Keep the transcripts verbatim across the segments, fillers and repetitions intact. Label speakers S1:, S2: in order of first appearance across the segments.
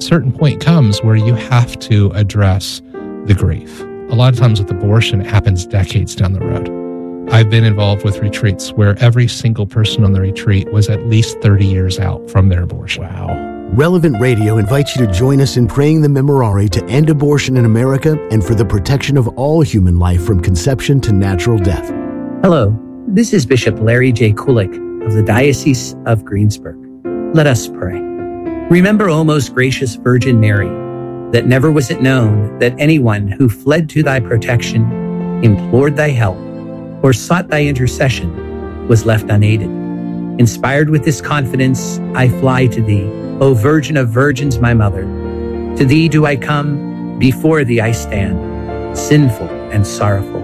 S1: certain point comes where you have to address the grief. A lot of times with abortion, it happens decades down the road. I've been involved with retreats where every single person on the retreat was at least thirty years out from their abortion.
S2: Wow.
S3: Relevant Radio invites you to join us in praying the Memorare to end abortion in America and for the protection of all human life from conception to natural death.
S4: Hello, this is Bishop Larry J. Kulik of the Diocese of Greensburg. Let us pray. Remember, O most gracious Virgin Mary, that never was it known that anyone who fled to thy protection, implored thy help, or sought thy intercession was left unaided. Inspired with this confidence, I fly to thee, O Virgin of Virgins, my mother. To thee do I come, before thee I stand, sinful and sorrowful.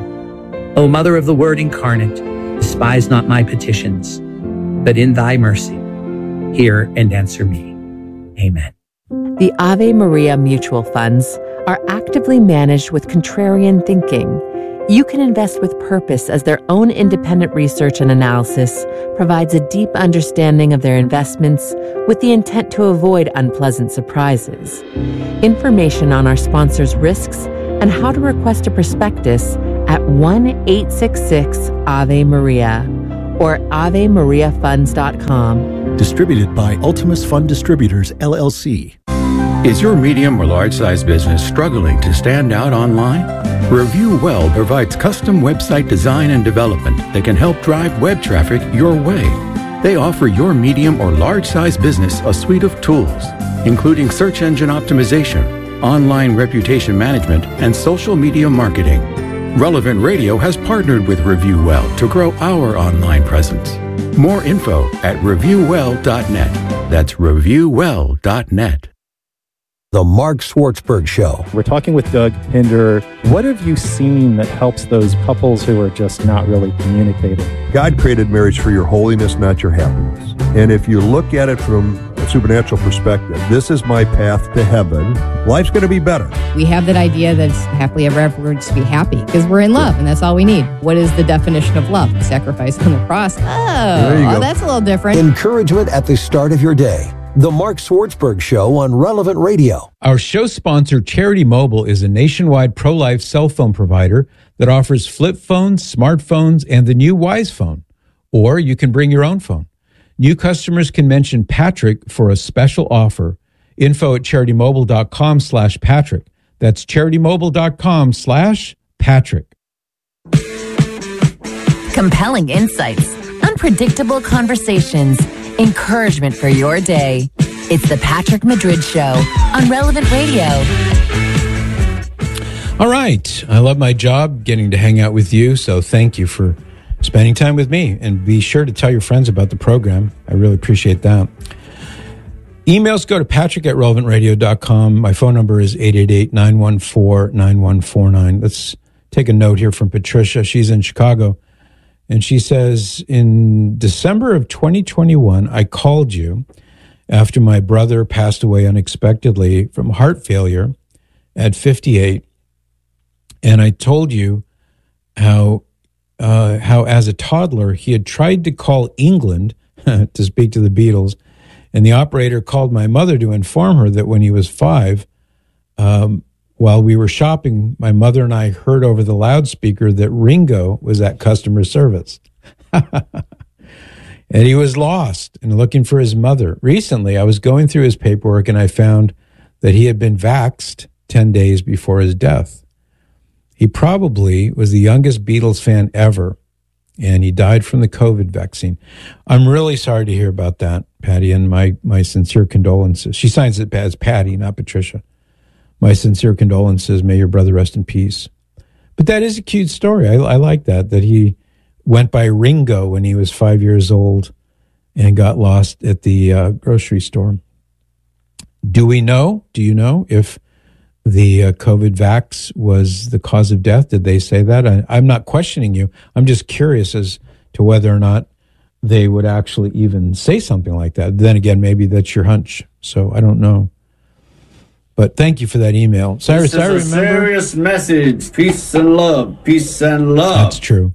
S4: O Mother of the Word incarnate, despise not my petitions, but in thy mercy, hear and answer me. Amen.
S5: The Ave Maria mutual funds are actively managed with contrarian thinking. You can invest with purpose as their own independent research and analysis provides a deep understanding of their investments with the intent to avoid unpleasant surprises. Information on our sponsors' risks and how to request a prospectus at one eight six six Ave Maria or ave maria funds dot com.
S2: Distributed by Ultimus Fund Distributors, L L C.
S6: Is your medium or large size business struggling to stand out online? Review Well provides custom website design and development that can help drive web traffic your way. They offer your medium or large size business a suite of tools, including search engine optimization, online reputation management, and social media marketing. Relevant Radio has partnered with Review Well to grow our online presence. More info at review well dot net. That's review well dot net.
S7: The Mark Schwartzberg Show.
S2: We're talking with Doug Pinder. What have you seen that helps those couples who are just not really communicating?
S8: God created marriage for your holiness, not your happiness. And if you look at it from a supernatural perspective, this is my path to heaven. Life's going to be better.
S9: We have that idea that it's happily ever afterwards to be happy because we're in love and that's all we need. What is the definition of love? Sacrifice on the cross. Oh, oh that's a little different.
S7: Encouragement at the start of your day. The Mark Schwartzberg Show on Relevant Radio.
S10: Our show sponsor, Charity Mobile, is a nationwide pro-life cell phone provider that offers flip phones, smartphones, and the new Wise Phone. Or you can bring your own phone. New customers can mention Patrick for a special offer. Info at charitymobile.com slash Patrick. That's charitymobile.com slash Patrick.
S11: Compelling insights, unpredictable conversations, encouragement for your day. It's the Patrick Madrid Show on Relevant Radio.
S10: All right. I love my job, getting to hang out with you. So thank you for spending time with me. And be sure to tell your friends about the program. I really appreciate that. Emails go to patrick at relevant radio dot com. My phone number is eight eight eight, nine one four, nine one four nine. Let's take a note here from Patricia. She's in Chicago. And she says, in December of twenty twenty-one, I called you after my brother passed away unexpectedly from heart failure at fifty-eight. And I told you how, uh, how as a toddler, he had tried to call England to speak to the Beatles. And the operator called my mother to inform her that when he was five, um, while we were shopping, my mother and I heard over the loudspeaker that Ringo was at customer service. And he was lost and looking for his mother. Recently, I was going through his paperwork and I found that he had been vaxxed ten days before his death. He probably was the youngest Beatles fan ever, and he died from the COVID vaccine. I'm really sorry to hear about that, Patty, and my, my sincere condolences. She signs it as Patty, not Patricia. My sincere condolences. May your brother rest in peace. But that is a cute story. I, I like that, that he went by Ringo when he was five years old and got lost at the uh, grocery store. Do we know, do you know if the uh, COVID vax was the cause of death? Did they say that? I, I'm not questioning you. I'm just curious as to whether or not they would actually even say something like that. Then again, maybe that's your hunch. So I don't know. But thank you for that email. Cyrus,
S12: this is
S10: I
S12: a
S10: remember.
S12: serious message. Peace and love. Peace and love.
S10: That's true.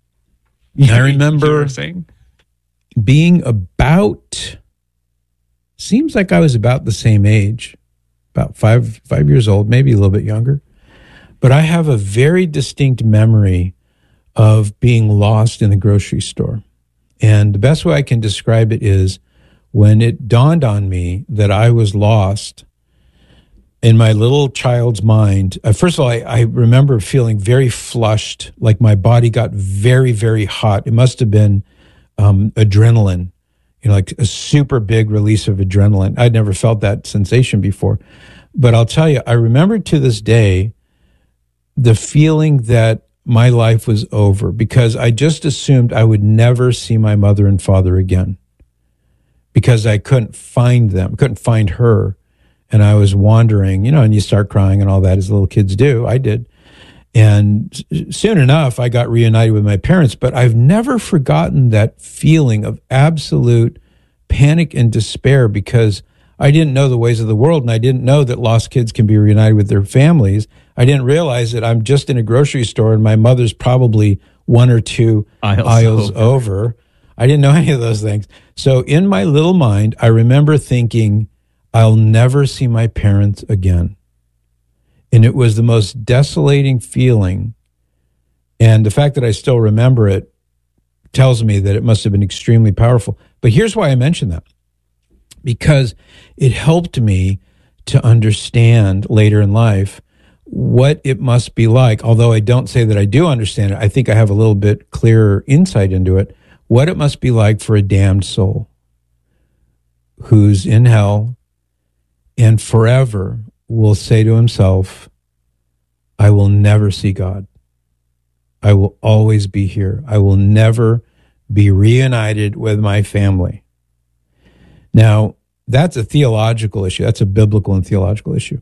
S10: I remember being about seems like I was about the same age, about five five years old, maybe a little bit younger. But I have a very distinct memory of being lost in the grocery store. And the best way I can describe it is when it dawned on me that I was lost in my little child's mind. Uh, first of all, I, I remember feeling very flushed, like my body got very, very hot. It must have been um, adrenaline, you know, like a super big release of adrenaline. I'd never felt that sensation before. But I'll tell you, I remember to this day the feeling that my life was over because I just assumed I would never see my mother and father again because I couldn't find them, couldn't find her. And I was wandering, you know, and you start crying and all that as little kids do. I did. And soon enough, I got reunited with my parents, but I've never forgotten that feeling of absolute panic and despair because I didn't know the ways of the world, and I didn't know that lost kids can be reunited with their families. I didn't realize that I'm just in a grocery store and my mother's probably one or two aisles, aisles over. over. I didn't know any of those things. So in my little mind, I remember thinking, I'll never see my parents again. And it was the most desolating feeling. And the fact that I still remember it tells me that it must have been extremely powerful. But here's why I mention that. Because it helped me to understand later in life what it must be like. Although I don't say that I do understand it, I think I have a little bit clearer insight into it. What it must be like for a damned soul who's in hell and forever will say to himself, I will never see God. I will always be here. I will never be reunited with my family. Now, that's a theological issue. That's a biblical and theological issue.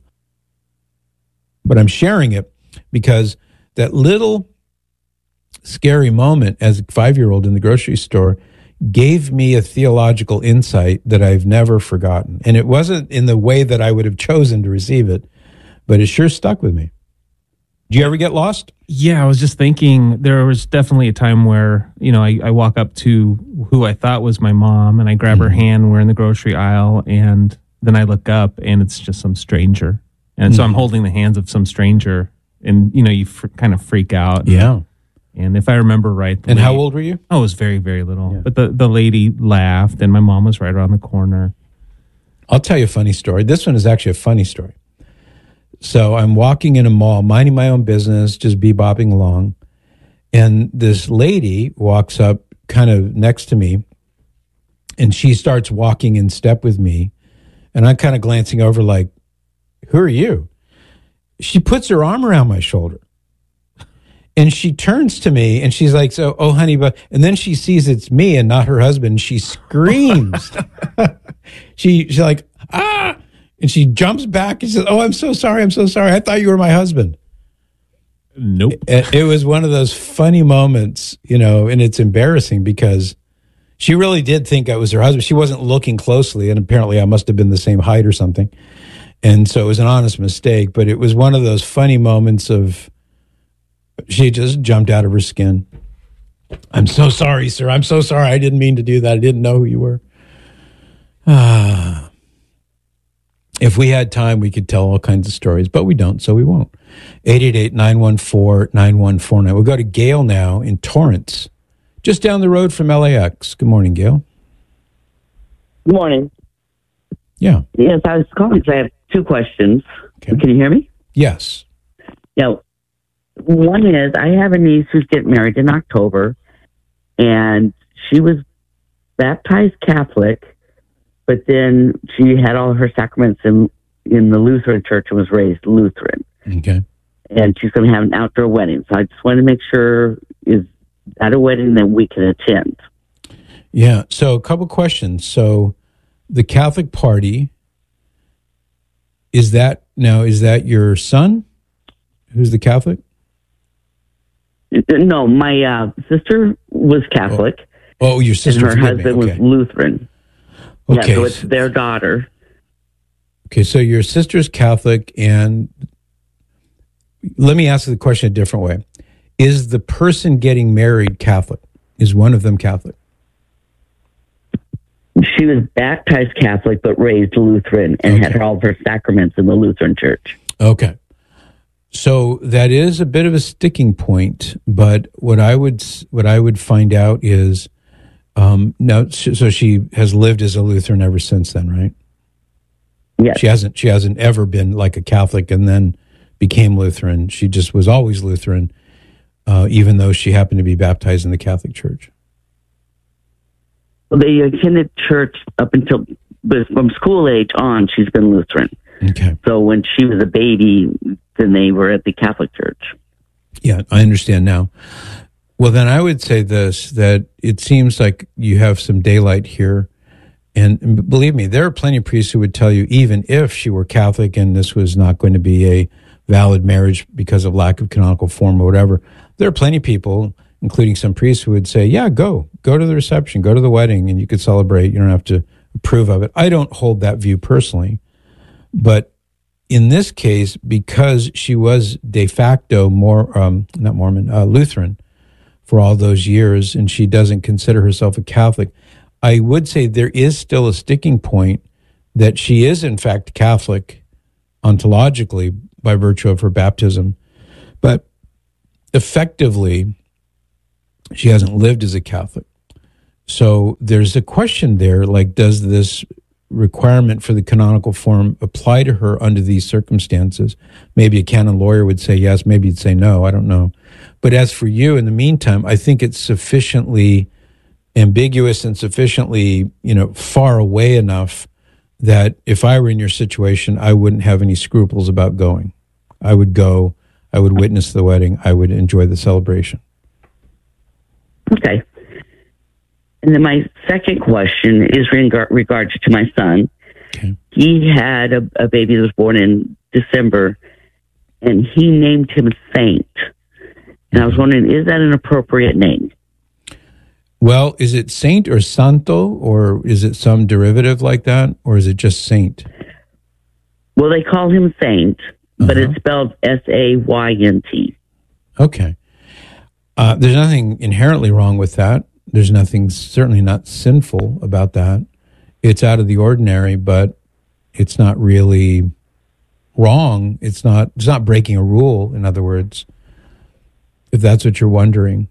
S10: But I'm sharing it because that little scary moment as a five-year-old in the grocery store gave me a theological insight that I've never forgotten. And it wasn't in the way that I would have chosen to receive it, but it sure stuck with me. Did you ever get lost?
S13: Yeah, I was just thinking there was definitely a time where, you know, I, I walk up to who I thought was my mom and I grab mm-hmm. her hand. We're in the grocery aisle and then I look up and it's just some stranger. And mm-hmm. so I'm holding the hands of some stranger and, you know, you fr- kind of freak out.
S10: Yeah.
S13: And if I remember right.
S10: And
S13: lady,
S10: how old were you?
S13: I was very, very little.
S10: Yeah.
S13: But the, the lady laughed and my mom was right around the corner.
S10: I'll tell you a funny story. This one is actually a funny story. So I'm walking in a mall, minding my own business, just bebopping along. And this lady walks up kind of next to me and she starts walking in step with me. And I'm kind of glancing over like, who are you? She puts her arm around my shoulder. And she turns to me and she's like, so, oh, honey, but, and then she sees it's me and not her husband. She screams. she, she's like, ah, and she jumps back and says, oh, I'm so sorry. I'm so sorry. I thought you were my husband.
S13: Nope.
S10: It, it was one of those funny moments, you know, and it's embarrassing because she really did think I was her husband. She wasn't looking closely. And apparently I must have been the same height or something. And so it was an honest mistake, but it was one of those funny moments of, she just jumped out of her skin. I'm so sorry, sir. I'm so sorry. I didn't mean to do that. I didn't know who you were. Ah. If we had time, we could tell all kinds of stories, but we don't, so we won't. eight eight eight, nine one four, nine one four nine. We'll go to Gail now in Torrance, just down the road from L A X. Good morning, Gail.
S14: Good morning.
S10: Yeah.
S14: Yes, I was calling because I have two questions. Okay. Can you hear me?
S10: Yes.
S14: Yeah. One is, I have a niece who's getting married in October, and she was baptized Catholic, but then she had all her sacraments in, in the Lutheran church and was raised Lutheran.
S10: Okay.
S14: And she's going to have an outdoor wedding. So I just want to make sure, is that a wedding that we can attend?
S10: Yeah. So a couple questions. So the Catholic party, is that, now, is that your son who's the Catholic?
S14: No, my uh, sister was Catholic.
S10: Oh, oh your sister.
S14: And her husband okay. was Lutheran.
S10: Okay.
S14: Yeah, so it's their daughter.
S10: Okay, so your sister's Catholic, and let me ask the question a different way. Is the person getting married Catholic? Is one of them Catholic?
S14: She was baptized Catholic, but raised Lutheran and
S10: Okay.
S14: had all of her sacraments in the Lutheran church.
S10: Okay. So that is a bit of a sticking point, but what I would what I would find out is, um, now, so she has lived as a Lutheran ever since then, right?
S14: Yes.
S10: She hasn't she hasn't ever been like a Catholic and then became Lutheran. She just was always Lutheran, uh, even though she happened to be baptized in the Catholic Church.
S14: Well, they attended church up until, but from school age on, she's been Lutheran.
S10: Okay.
S14: So when she was a baby, then they were at the Catholic Church.
S10: Yeah, I understand now. Well, then I would say this, that it seems like you have some daylight here. And believe me, there are plenty of priests who would tell you, even if she were Catholic and this was not going to be a valid marriage because of lack of canonical form or whatever, there are plenty of people, including some priests, who would say, yeah, go. Go to the reception, go to the wedding, and you could celebrate. You don't have to approve of it. I don't hold that view personally. But in this case, because she was de facto more, um, not Mormon, uh, Lutheran for all those years, and she doesn't consider herself a Catholic, I would say there is still a sticking point that she is, in fact, Catholic ontologically by virtue of her baptism. But effectively, she hasn't lived as a Catholic. So there's a question there, like, does this requirement for the canonical form apply to her under these circumstances? Maybe a canon lawyer would say yes, maybe he'd say no, I don't know. But as for you, in the meantime, I think it's sufficiently ambiguous and sufficiently, you know, far away enough that if I were in your situation, I wouldn't have any scruples about going. I would go, I would witness the wedding, I would enjoy the celebration.
S14: Okay. And then my second question is in regard, regards to my son.
S10: Okay.
S14: He had a, a baby that was born in December, and he named him Saint. And I was wondering, is that an appropriate name?
S10: Well, is it Saint or Santo, or is it some derivative like that, or is it just Saint?
S14: Well, they call him Saint, but
S10: Uh-huh.
S14: it's spelled S A Y N T.
S10: Okay. Uh, there's nothing inherently wrong with that. There's nothing certainly not sinful about that. It's out of the ordinary, but it's not really wrong. It's not, it's not breaking a rule, in other words, if that's what you're wondering.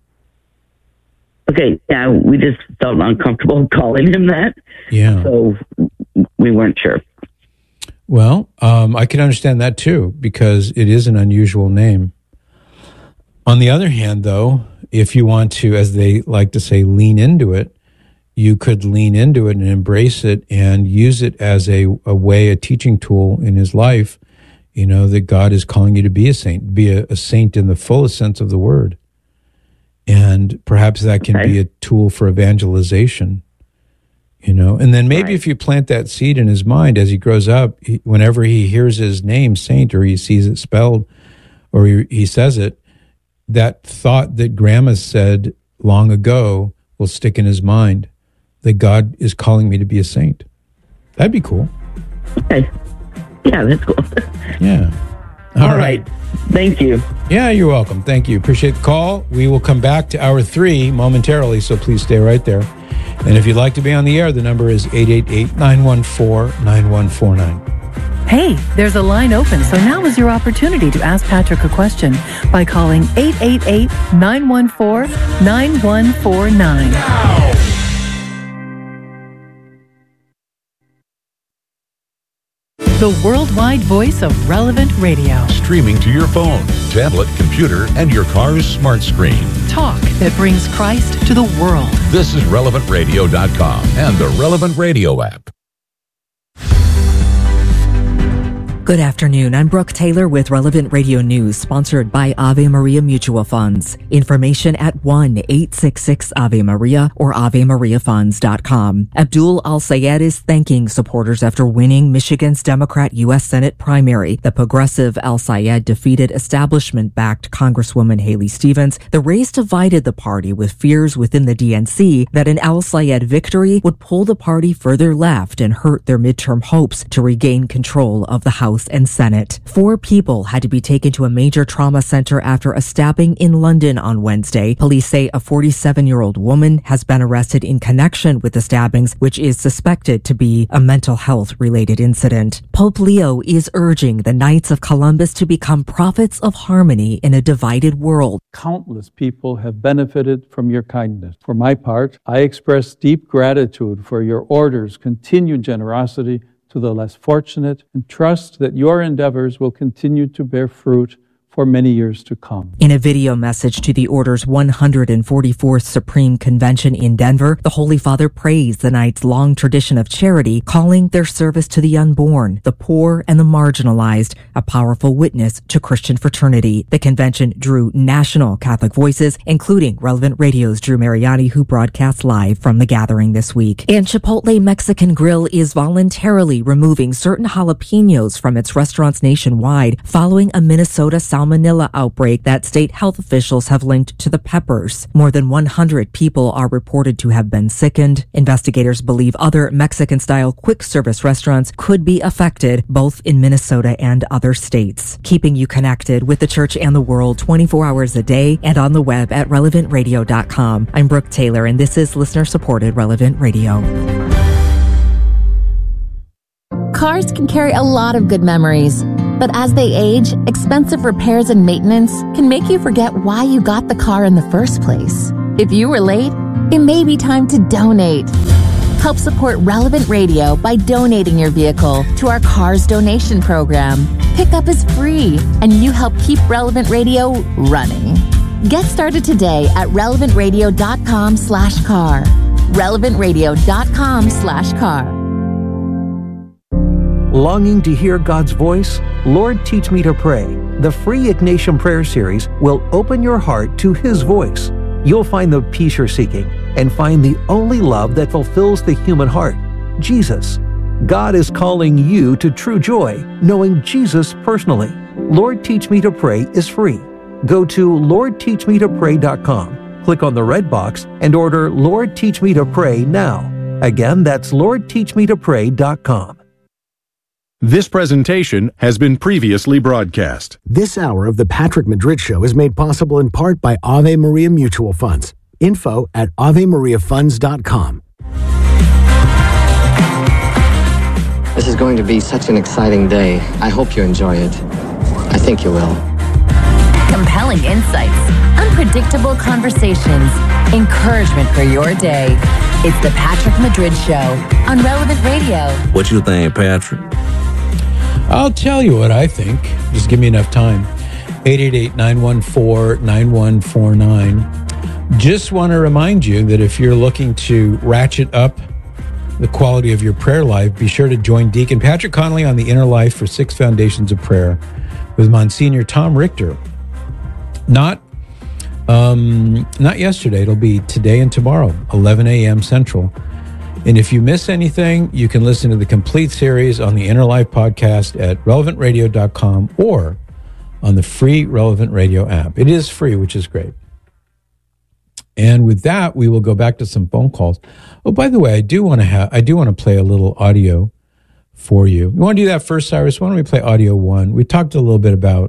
S14: Okay, yeah, we just felt uncomfortable calling him that.
S10: Yeah.
S14: So we weren't sure.
S10: Well, um, I can understand that too, because it is an unusual name. On the other hand, though, if you want to, as they like to say, lean into it, you could lean into it and embrace it and use it as a, a way, a teaching tool in his life, you know, that God is calling you to be a saint, be a, a saint in the fullest sense of the word. And perhaps that can
S14: Okay.
S10: be a tool for evangelization, you know. And then maybe
S14: Right.
S10: if you plant that seed in his mind as he grows up, he, whenever he hears his name, Saint, or he sees it spelled, or he, he says it, that thought that Grandma said long ago will stick in his mind, that God is calling me to be a saint. That'd be cool.
S14: Okay. Yeah, that's cool.
S10: Yeah.
S14: All, All right. right. Thank you.
S10: Yeah, you're welcome. Thank you. Appreciate the call. We will come back to hour three momentarily, so please stay right there. And if you'd like to be on the air, the number is eight eight eight, nine one four, nine one four nine.
S15: Hey, there's a line open, so now is your opportunity to ask Patrick a question by calling eight eight eight, nine one four, nine one four nine. The worldwide voice of Relevant Radio.
S16: Streaming to your phone, tablet, computer, and your car's smart screen.
S15: Talk that brings Christ to the world.
S16: This is relevant radio dot com and the Relevant Radio app.
S17: Good afternoon. I'm Brooke Taylor with Relevant Radio News, sponsored by Ave Maria Mutual Funds. Information at one eight six six Ave Maria or ave maria funds dot com. Abdul Al-Sayed is thanking supporters after winning Michigan's Democrat U S Senate primary. The progressive Al-Sayed defeated establishment-backed Congresswoman Haley Stevens. The race divided the party, with fears within the D N C that an Al-Sayed victory would pull the party further left and hurt their midterm hopes to regain control of the House House and Senate. Four people had to be taken to a major trauma center after a stabbing in London on Wednesday. Police say a forty-seven-year-old woman has been arrested in connection with the stabbings, which is suspected to be a mental health-related incident. Pope Leo is urging the Knights of Columbus to become prophets of harmony in a divided world.
S18: Countless people have benefited from your kindness. For my part, I express deep gratitude for your order's continued generosity to the less fortunate and trust that your endeavors will continue to bear fruit for many years to come.
S17: In a video message to the Order's one hundred forty-fourth Supreme Convention in Denver, the Holy Father praised the Knights' long tradition of charity, calling their service to the unborn, the poor, and the marginalized a powerful witness to Christian fraternity. The convention drew national Catholic voices, including Relevant Radio's Drew Mariani, who broadcast live from the gathering this week. And Chipotle Mexican Grill is voluntarily removing certain jalapenos from its restaurants nationwide following a Minnesota Salmonella Salmonella outbreak that state health officials have linked to the peppers. More than one hundred people are reported to have been sickened. Investigators believe other Mexican-style quick-service restaurants could be affected, both in Minnesota and other states. Keeping you connected with the church and the world twenty-four hours a day and on the web at relevant radio dot com. I'm Brooke Taylor, and this is listener-supported Relevant Radio.
S11: Cars can carry a lot of good memories, but as they age, expensive repairs and maintenance can make you forget why you got the car in the first place. If you were late, it may be time to donate. Help support Relevant Radio by donating your vehicle to our Cars Donation Program. Pickup is free, and you help keep Relevant Radio running. Get started today at relevant radio dot com slash car. relevant radio dot com slash car.
S7: Longing to hear God's voice? Lord, Teach Me to Pray. The free Ignatian Prayer Series will open your heart to His voice. You'll find the peace you're seeking and find the only love that fulfills the human heart, Jesus. God is calling you to true joy, knowing Jesus personally. Lord, Teach Me to Pray is free. Go to lord teach me to pray dot com, click on the red box, and order Lord, Teach Me to Pray now. Again, that's lord teach me to pray dot com.
S19: This presentation has been previously broadcast.
S3: This hour of the Patrick Madrid Show is made possible in part by Ave Maria Mutual Funds. Info at ave maria funds dot com.
S20: This is going to be such an exciting day. I hope you enjoy it. I think you will.
S11: Compelling insights, unpredictable conversations, encouragement for your day. It's the Patrick Madrid Show on Relevant Radio.
S21: What you think, Patrick?
S10: I'll tell you what I think. Just give me enough time. eight eight eight, nine one four, nine one four nine. Just want to remind you that if you're looking to ratchet up the quality of your prayer life, be sure to join Deacon Patrick Connolly on the Inner Life for Six Foundations of Prayer with Monsignor Tom Richter. Not, um, not yesterday. It'll be today and tomorrow, eleven a.m. Central. And if you miss anything, you can listen to the complete series on the Inner Life podcast at relevant radio dot com or on the free Relevant Radio app. It is free, which is great. And with that, we will go back to some phone calls. Oh, by the way, I do want to have I do want to play a little audio for you. You want to do that first, Cyrus? Why don't we play audio one? We talked a little bit about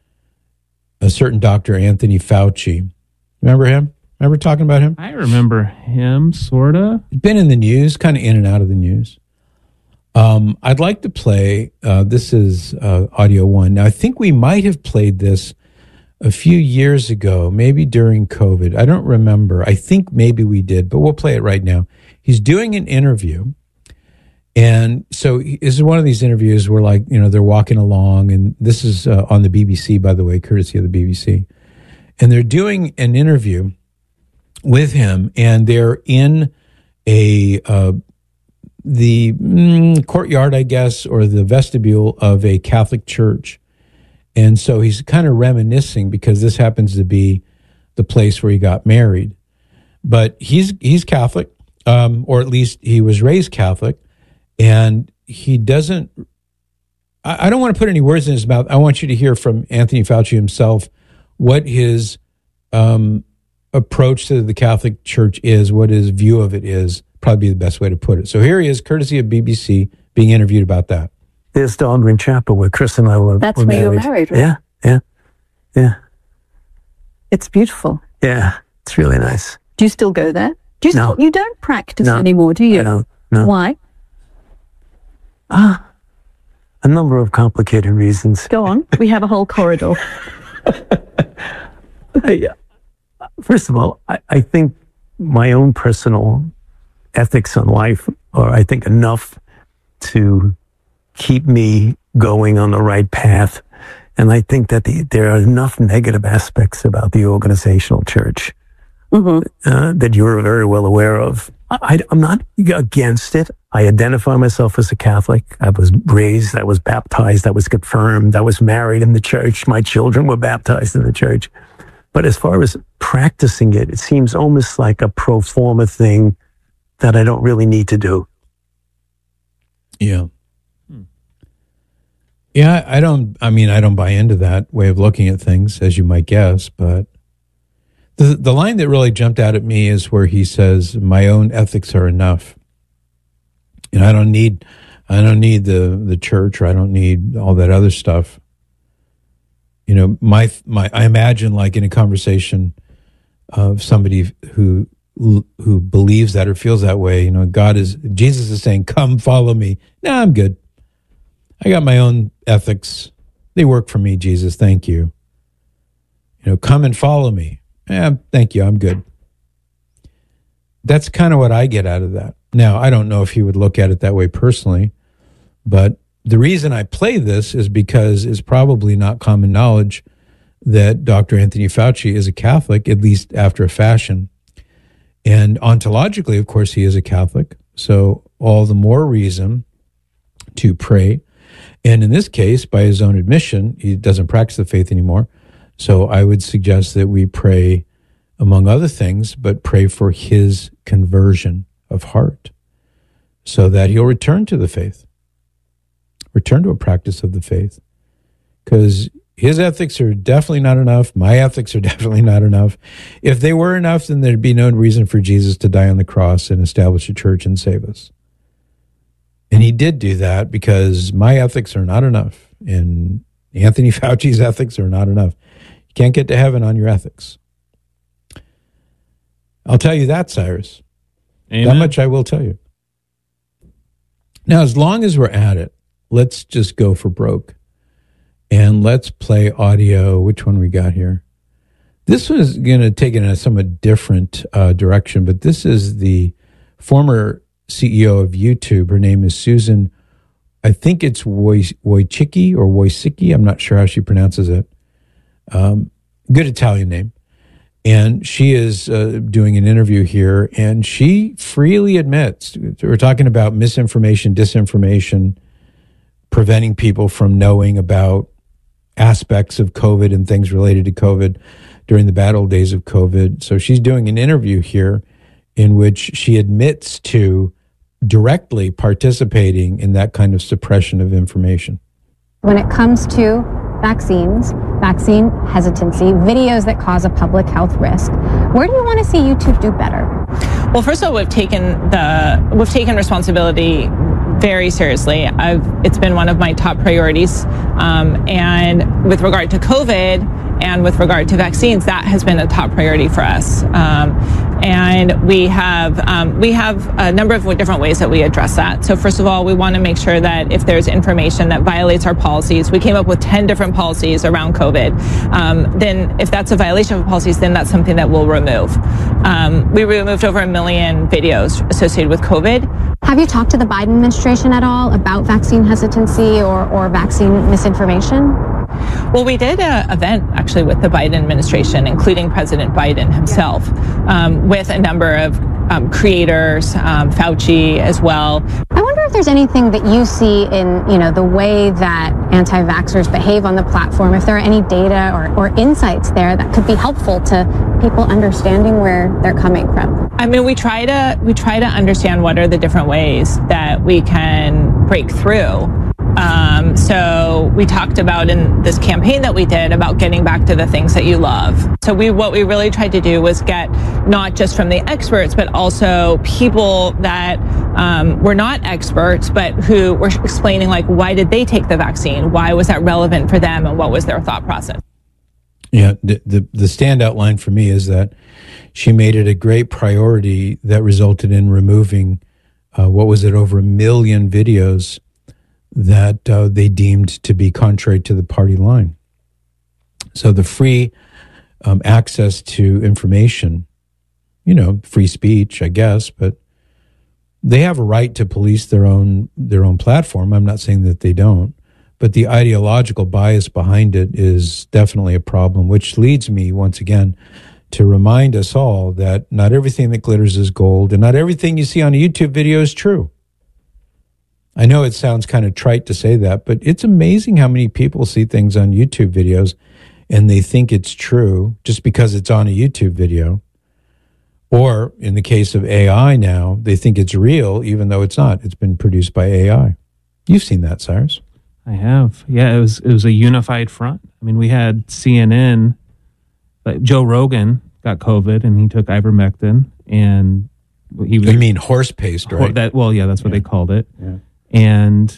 S10: a certain Doctor Anthony Fauci. Remember him? Remember talking about him?
S13: I remember him, sort of.
S10: Been in the news, kind of in and out of the news. Um, I'd like to play, uh, this is uh, audio one. Now, I think we might have played this a few years ago, maybe during COVID. I don't remember. I think maybe we did, but we'll play it right now. He's doing an interview. And so this is one of these interviews where, like, you know, they're walking along, and this is uh, on the B B C, by the way, courtesy of the B B C. And they're doing an interview with him, and they're in a uh, the mm, courtyard, I guess, or the vestibule of a Catholic church. And so he's kind of reminiscing because this happens to be the place where he got married. But he's he's Catholic, um, or at least he was raised Catholic, and he doesn't. I, I don't want to put any words in his mouth. I want you to hear from Anthony Fauci himself what his um, approach to the Catholic Church is, what his view of it is. Probably the best way to put it. So here he is, courtesy of B B C, being interviewed about that.
S21: There's Dahlgren Chapel where Chris and I were,
S15: That's
S21: were
S15: where
S21: married.
S15: you were married, right?
S21: Yeah, yeah, yeah.
S15: It's beautiful.
S21: Yeah, it's really nice.
S15: Do you still go there? Do you,
S21: No.
S15: still, you don't practice
S21: No,
S15: anymore, do you?
S21: I don't, no.
S15: Why?
S21: Ah, a number of complicated reasons.
S15: Go on. We have a whole corridor.
S21: I, uh, first of all, I, I think my own personal ethics on life are, I think, enough to keep me going on the right path. And I think that the, there are enough negative aspects about the organizational church
S15: mm-hmm.
S21: uh, that you're very well aware of. I, I'm not against it. I identify myself as a Catholic. I was raised, I was baptized, I was confirmed, I was married in the church. My children were baptized in the church. But as far as practicing it, it seems almost like a pro forma thing that I don't really need to do.
S10: Yeah. Yeah, I don't, I mean, I don't buy into that way of looking at things, as you might guess, but the the line that really jumped out at me is where he says, my own ethics are enough. You know, I don't need, I don't need the, the church, or I don't need all that other stuff. You know, my, my, I imagine like in a conversation of somebody who, who believes that or feels that way, you know, God is, Jesus is saying, come follow me. No, I'm good. I got my own ethics. They work for me, Jesus. Thank you. You know, come and follow me. Yeah, thank you. I'm good. That's kind of what I get out of that. Now, I don't know if he would look at it that way personally, but the reason I play this is because it's probably not common knowledge that Doctor Anthony Fauci is a Catholic, at least after a fashion. And ontologically, of course, he is a Catholic. So all the more reason to pray. And in this case, by his own admission, he doesn't practice the faith anymore. So I would suggest that we pray, among other things, but pray for his conversion of heart so that he'll return to the faith, return to a practice of the faith. Because his ethics are definitely not enough. My ethics are definitely not enough. If they were enough, then there'd be no reason for Jesus to die on the cross and establish a church and save us. And he did do that because my ethics are not enough. And Anthony Fauci's ethics are not enough. You can't get to heaven on your ethics. I'll tell you that, Cyrus. Amen. That much I will tell you. Now, as long as we're at it, let's just go for broke. And let's play audio. Which one we got here? This one is going to take it in a somewhat different uh, direction, but this is the former C E O of YouTube. Her name is Susan, I think it's Wojcicki or Wojcicki. I'm not sure how she pronounces it. Um, good Italian name. And she is uh, doing an interview here, and she freely admits, we're talking about misinformation, disinformation, preventing people from knowing about aspects of COVID and things related to COVID during the bad old days of COVID. So she's doing an interview here in which she admits to directly participating in that kind of suppression of information.
S22: When it comes to vaccines, vaccine hesitancy, videos that cause a public health risk, where do you want to see YouTube do better?
S23: Well, first of all, we've taken the we've taken responsibility very seriously. I've, it's been one of my top priorities. Um, and with regard to COVID and with regard to vaccines, that has been a top priority for us. Um, and we have um, we have a number of different ways that we address that. So first of all, we want to make sure that if there's information that violates our policies, we came up with ten different policies around COVID. Um, then if that's a violation of policies, then that's something that we'll remove. Um, we removed over a million videos associated with COVID.
S22: Have you talked to the Biden administration at all about vaccine hesitancy or, or vaccine misinformation?
S23: Well, we did an event actually with the Biden administration, including President Biden himself, um, with a number of um, creators, um, Fauci as well.
S22: I wonder if there's anything that you see in, you know, the way that anti-vaxxers behave on the platform, if there are any data or, or insights there that could be helpful to people understanding where they're coming from.
S23: I mean, we try to we try to understand what are the different ways that we can break through Um, so we talked about in this campaign that we did about getting back to the things that you love. So we, what we really tried to do was get not just from the experts, but also people that um, were not experts, but who were explaining, like, why did they take the vaccine? Why was that relevant for them? And what was their thought process?
S10: Yeah, the, the, the standout line for me is that she made it a great priority that resulted in removing, uh, what was it, over a million videos that uh, they deemed to be contrary to the party line. So the free um, access to information, you know, free speech, I guess, but they have a right to police their own their own platform. I'm not saying that they don't, but the ideological bias behind it is definitely a problem, which leads me once again to remind us all that not everything that glitters is gold, and not everything you see on a YouTube video is true. I know it sounds kind of trite to say that, but it's amazing how many people see things on YouTube videos and they think it's true just because it's on a YouTube video. Or in the case of A I now, they think it's real even though it's not. It's been produced by A I. You've seen that, Cyrus.
S13: I have. Yeah, it was it was a unified front. I mean, we had C N N, like Joe Rogan got COVID and he took ivermectin, and he was.
S10: You mean horse paste, right?
S13: That well, yeah, that's what
S10: yeah.
S13: they called it.
S10: Yeah.
S13: And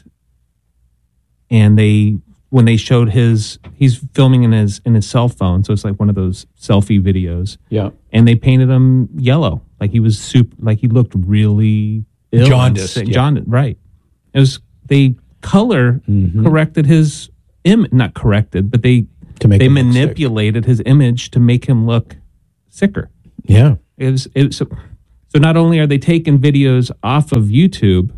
S13: and they when they showed his he's filming in his in his cell phone, so it's like one of those selfie videos.
S10: Yeah.
S13: And they painted him yellow, like he was super, like he looked really ill,
S10: jaundiced.
S13: Yeah.
S10: Jaundiced,
S13: right? It was they color mm-hmm. corrected his im not corrected, but they
S10: to make
S13: they manipulated his image to make him look sicker.
S10: Yeah.
S13: It was it was, so, so not only are they taking videos off of YouTube,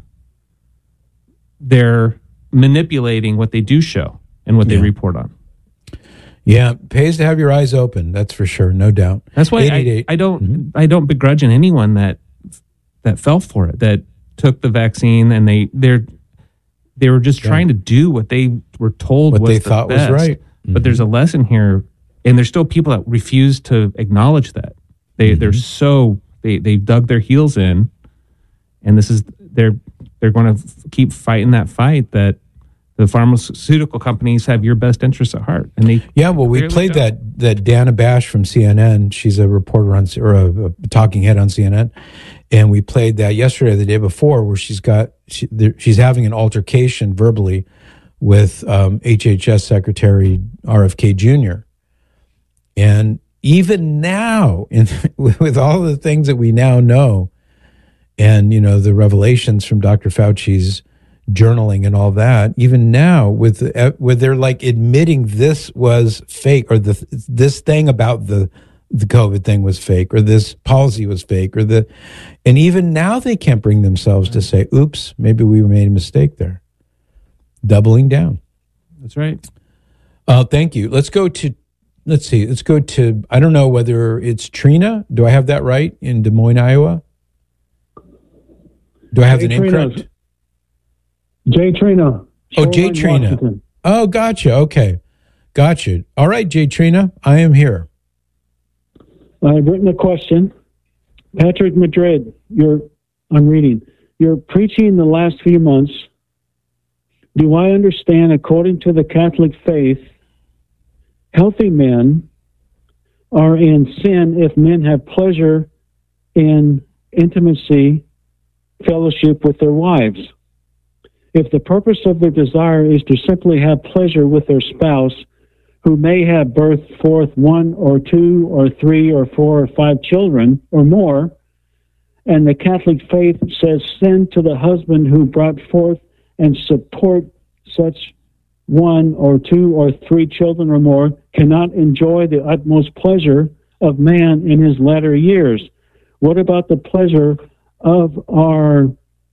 S13: they're manipulating what they do show and what yeah. they report on.
S10: Yeah, pays to have your eyes open. That's for sure, no doubt.
S13: That's why I, I don't mm-hmm. I don't begrudge anyone that that fell for it, that took the vaccine, and they they're they were just yeah. trying to do what they were told
S10: what
S13: was
S10: they
S13: the
S10: thought
S13: best.
S10: was right. Mm-hmm.
S13: But there's a lesson here, and there's still people that refuse to acknowledge that. They mm-hmm. they're so they they dug their heels in, and this is they're. They're going to f- keep fighting that fight that the pharmaceutical companies have your best interests at heart. And they
S10: yeah, well, we played don't. that that Dana Bash from C N N. She's a reporter on or a, a talking head on C N N, and we played that yesterday, or the day before, where she's got she, there, she's having an altercation verbally with um, H H S Secretary R F K Junior And even now, in, with all the things that we now know. And, you know, the revelations from Doctor Fauci's journaling and all that, even now, with uh, where they're like admitting this was fake, or the this thing about the the COVID thing was fake, or this policy was fake, or the, and even now they can't bring themselves to say, oops, maybe we made a mistake there. Doubling down.
S13: That's right.
S10: Uh, thank you. Let's go to, let's see, let's go to, I don't know whether it's Trina. Do I have that right, in Des Moines, Iowa? Do I have Jay the name Trina's. correct?
S1: Jay Trina.
S10: Oh, Jay Trina. Washington. Oh, gotcha. Okay. Gotcha. All right, Jay Trina, I am here.
S1: I've written a question. Patrick Madrid, you're, I'm reading. You're preaching the last few months. Do I understand, according to the Catholic faith, healthy men are in sin if men have pleasure in intimacy, fellowship with their wives? If the purpose of their desire is to simply have pleasure with their spouse, who may have birthed forth one or two or three or four or five children or more, and the Catholic faith says send to the husband who brought forth and support such one or two or three children or more, cannot enjoy the utmost pleasure of man in his latter years. What about the pleasure of our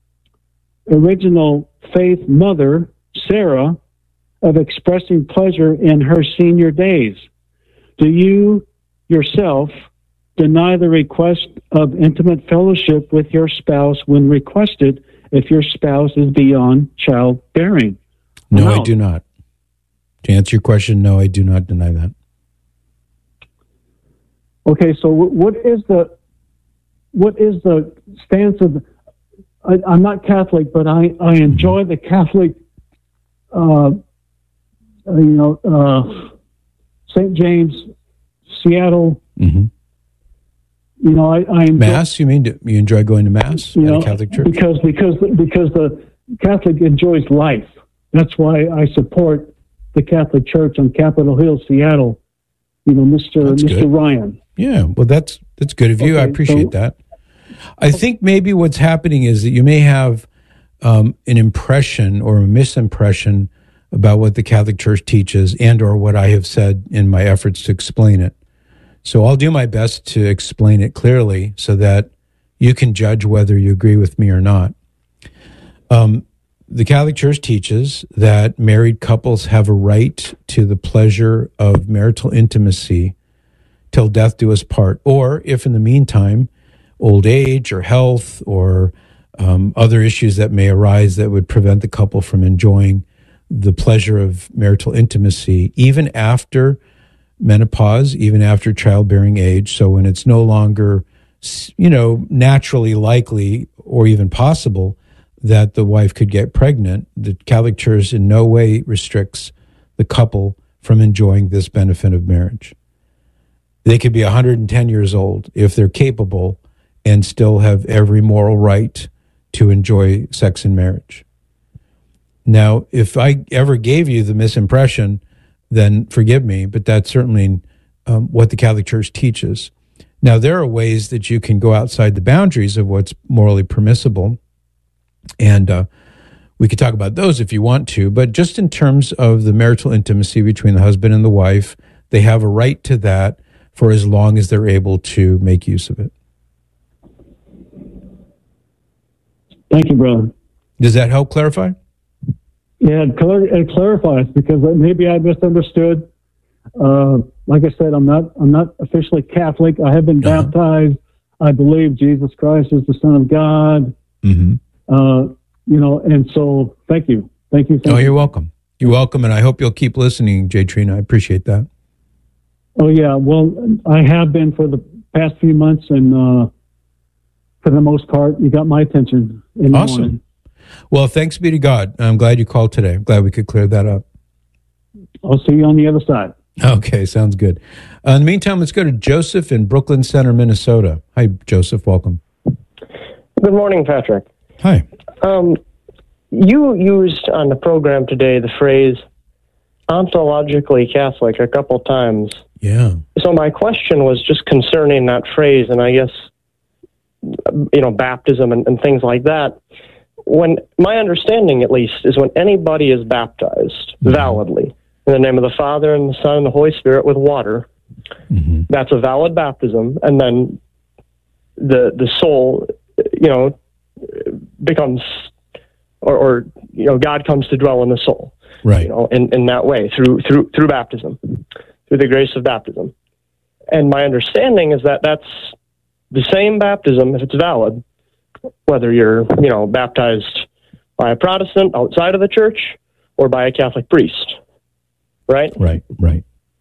S1: original faith mother, Sarah, of expressing pleasure in her senior days? Do you yourself deny the request of intimate fellowship with your spouse when requested if your spouse is beyond childbearing?
S10: No, no, I do not. To answer your question, no, I do not deny that.
S1: Okay, so what is the what is the stance of? I, I'm not Catholic, but I, I enjoy the Catholic uh, uh, you know, uh, Saint James, Seattle.
S10: Mm-hmm.
S1: You know, I, I enjoy,
S10: Mass. You mean to, you enjoy going to Mass
S1: you
S10: at
S1: know,
S10: a Catholic church?
S1: because because because the Catholic enjoys life. That's why I support the Catholic Church on Capitol Hill, Seattle. You know, Mister
S10: That's
S1: Mister
S10: good.
S1: Ryan.
S10: Yeah, well, that's that's good of you. I
S1: Okay,
S10: appreciate
S1: so-
S10: that. I think maybe what's happening is that you may have um, an impression or a misimpression about what the Catholic Church teaches and or what I have said in my efforts to explain it. So I'll do my best to explain it clearly so that you can judge whether you agree with me or not. Um, the Catholic Church teaches that married couples have a right to the pleasure of marital intimacy till death do us part, or if in the meantime, old age or health or um, other issues that may arise that would prevent the couple from enjoying the pleasure of marital intimacy, even after menopause, even after childbearing age. So when it's no longer, you know, naturally likely or even possible that the wife could get pregnant, the Catholic Church in no way restricts the couple from enjoying this benefit of marriage. They could be one hundred ten years old if they're capable and still have every moral right to enjoy sex in marriage. Now, if I ever gave you the misimpression, then forgive me, but that's certainly um, what the Catholic Church teaches. Now, there are ways that you can go outside the boundaries of what's morally permissible, and uh, we could talk about those if you want to, but just in terms of the marital intimacy between the husband and the wife, they have a right to that for as long as they're able to make use of it.
S1: Thank you, brother.
S10: Does that help clarify?
S1: Yeah, it, clar- it clarifies because maybe I misunderstood. Uh, like I said, I'm not I'm not officially Catholic. I have been
S10: Uh-huh.
S1: baptized. I believe Jesus Christ is the Son of God.
S10: Mm-hmm.
S1: Uh, you know, and so thank you, thank you. Thank
S10: Oh,
S1: you.
S10: you're welcome. You're welcome, and I hope you'll keep listening, Jay Trina. I appreciate that.
S1: Oh yeah, well, I have been for the past few months, and uh, for the most part, you got my attention in the
S10: Awesome.
S1: morning.
S10: Well, thanks be to God. I'm glad you called today. I'm glad we could clear that up.
S1: I'll see you on the other side.
S10: Okay, sounds good. Uh, in the meantime, let's go to Joseph in Brooklyn Center, Minnesota. Hi, Joseph. Welcome.
S4: Good morning, Patrick.
S10: Hi.
S4: Um, you used on the program today the phrase ontologically Catholic a couple times.
S10: Yeah.
S4: So my question was just concerning that phrase, and I guess, you know, baptism and, and things like that. When my understanding, at least, is when anybody is baptized
S10: mm-hmm.
S4: validly in the name of the Father and the Son and the Holy Spirit with water,
S10: mm-hmm.
S4: that's a valid baptism, and then the the soul, you know, becomes, or, or you know, God comes to dwell in the soul,
S10: right?
S4: You know, in, in that way through through through baptism, through the grace of baptism. And my understanding is that that's the same baptism if it's valid, whether you're, you know, baptized by a Protestant outside of the church or by a Catholic priest, right?
S10: Right, right.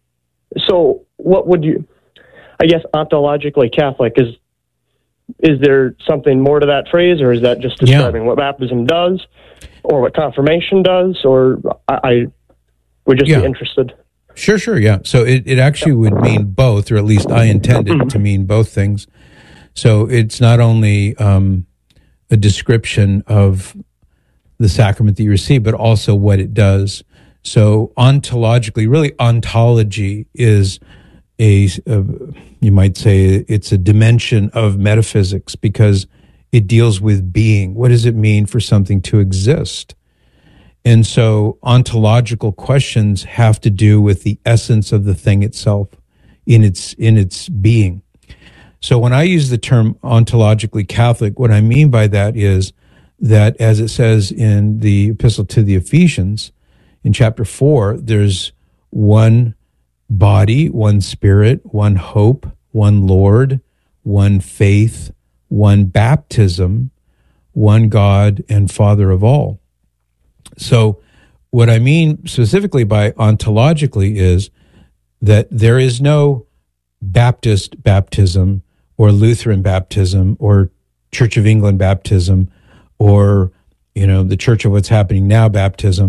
S4: So what would you, I guess, ontologically Catholic, is is there something more to that phrase, or is that just describing yeah. what baptism does or what confirmation does, or I, I would just
S10: yeah.
S4: be interested?
S10: Sure, sure, yeah. So it, it actually would mean both, or at least I intend it to mean both things. So it's not only um, a description of the sacrament that you receive, but also what it does. So ontologically, really ontology is a, a, you might say it's a dimension of metaphysics because it deals with being. What does it mean for something to exist? And so ontological questions have to do with the essence of the thing itself in its, in its being. So when I use the term ontologically Catholic, what I mean by that is that, as it says in the Epistle to the Ephesians, in chapter four, there's one body, one spirit, one hope, one Lord, one faith, one baptism, one God and Father of all. So what I mean specifically by ontologically is that there is no Baptist baptism or Lutheran baptism or Church of England baptism or, you know, the Church of What's Happening Now baptism.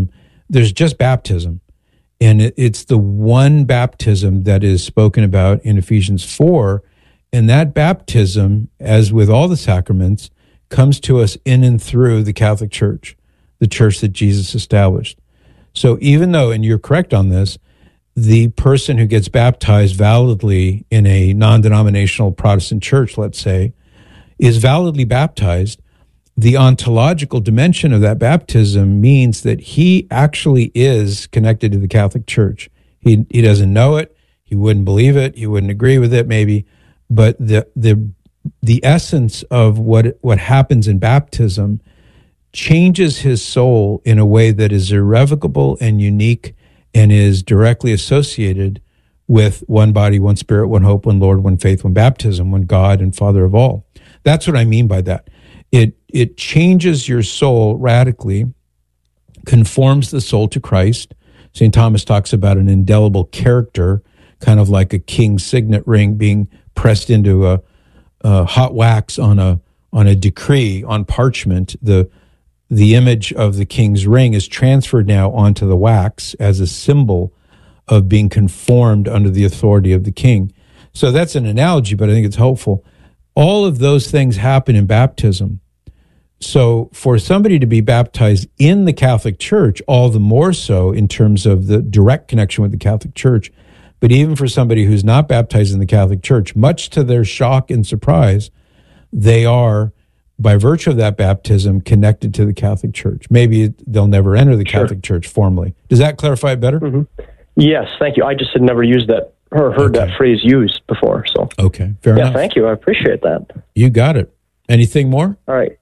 S10: there's just baptism. And it, it's the one baptism that is spoken about in Ephesians four. And that baptism, as with all the sacraments, comes to us in and through the Catholic Church, the church that Jesus established. So even though, and you're correct on this, the person who gets baptized validly in a non-denominational Protestant church, let's say, is validly baptized, the ontological dimension of that baptism means that he actually is connected to the Catholic Church. He he doesn't know it. He wouldn't believe it. He wouldn't agree with it, maybe. But the the the essence of what what happens in baptism changes his soul in a way that is irrevocable and unique and is directly associated with one body, one spirit, one hope, one Lord, one faith, one baptism, one God and Father of all. That's what I mean by that. It it changes your soul radically, conforms the soul to Christ. Saint Thomas talks about an indelible character, kind of like a king's signet ring being pressed into a, a hot wax on a on a decree on parchment. The the image of the king's ring is transferred now onto the wax as a symbol of being conformed under the authority of the king. So that's an analogy, but I think it's helpful. All of those things happen in baptism. So for somebody to be baptized in the Catholic Church, all the more so in terms of the direct connection with the Catholic Church, but even for somebody who's not baptized in the Catholic Church, much to their shock and surprise, they are, by virtue of that baptism, connected to the Catholic Church. Maybe they'll never enter the sure. Catholic Church formally. Does that clarify it better?
S4: Mm-hmm. Yes, thank you. I just had never used that or heard okay. that phrase used before. So
S10: okay, fair
S4: yeah,
S10: enough.
S4: Thank you. I appreciate that.
S10: You got it. Anything more?
S4: All right.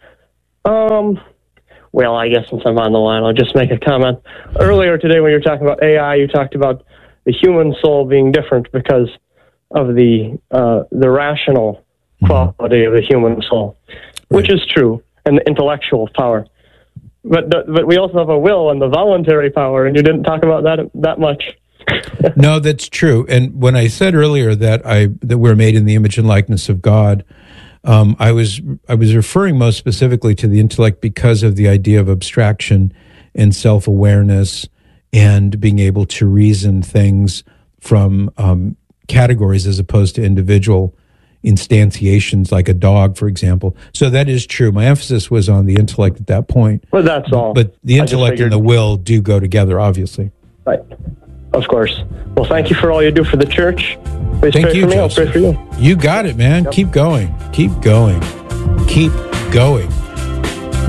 S4: Um. Well, I guess since I'm on the line, I'll just make a comment. Earlier today, when you were talking about A I, you talked about the human soul being different because of the uh, the rational quality of the human soul, which is true, and the intellectual power. But the, but we also have a will and the voluntary power, and you didn't talk about that that much.
S10: No, that's true. And when I said earlier that I that we're made in the image and likeness of God, um, I was I was referring most specifically to the intellect because of the idea of abstraction and self-awareness and being able to reason things from um, categories as opposed to individual instantiations, like a dog, for example. So that is true. My emphasis was on the intellect at that point.
S4: Well, that's all.
S10: But the intellect and the will do go together, obviously.
S4: Right. Of course. Well, thank you for all you do for the church. Please
S10: thank
S4: pray
S10: you,
S4: for me.
S10: Joseph.
S4: I'll pray for you.
S10: You got it, man. Yep. Keep going. Keep going. Keep going.